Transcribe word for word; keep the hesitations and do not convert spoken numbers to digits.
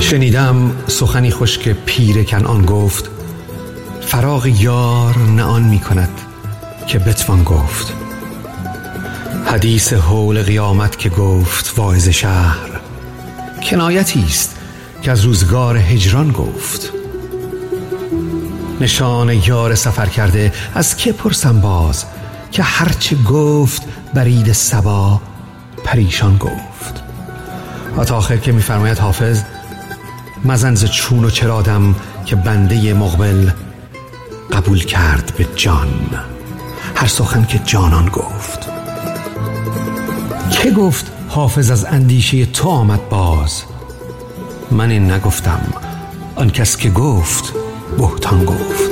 شنیدم سخنی خوش که پیر کنعان گفت: فراق یار نه آن می کند که بتوان گفت. حدیث حول قیامت که گفت واعظ شهر، کنایتی است که از روزگار هجران گفت. نشان یار سفر کرده از که پرسم باز، که هرچه گفت برید صبا پریشان گفت. و آخر که می‌فرماید حافظ: مزن ز چون و چرادم که بنده مقبل، قبول کرد به جان هر سخن که جانان گفت. که گفت حافظ از اندیشه تو آمد باز؟ من این نگفتم، آن کس که گفت بهتان گفت.